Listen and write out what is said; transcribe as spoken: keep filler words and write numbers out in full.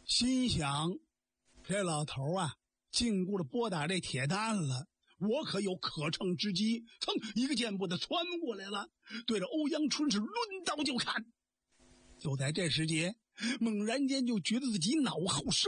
心想这老头啊禁锢了拨打这铁蛋了，我可有可乘之机。噌，一个箭步的窜过来了，对着欧阳春是抡刀就砍。就在这时节，猛然间就觉得自己脑后生